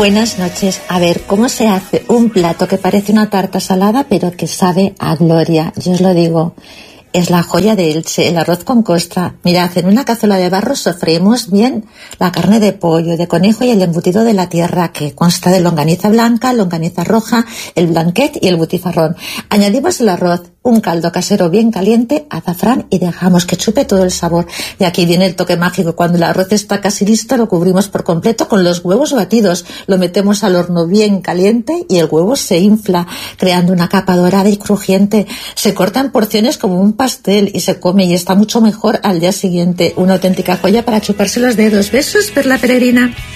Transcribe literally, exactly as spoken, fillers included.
Buenas noches. A ver, ¿cómo se hace un plato que parece una tarta salada pero que sabe a gloria? Yo os lo digo, es la joya de Elche, el arroz con costra. Mirad, en una cazuela de barro sofreímos bien la carne de pollo, de conejo y el embutido de la tierra, que consta de longaniza blanca, longaniza roja, el blanquet y el butifarrón. Añadimos el arroz, un caldo casero bien caliente, azafrán y dejamos que chupe todo el sabor. Y aquí viene el toque mágico. Cuando el arroz está casi listo, lo cubrimos por completo con los huevos batidos. Lo metemos al horno bien caliente y el huevo se infla, creando una capa dorada y crujiente. Se corta en porciones como un pastel y se come y está mucho mejor al día siguiente. Una auténtica joya para chuparse los dedos. Besos, Perla Peregrina.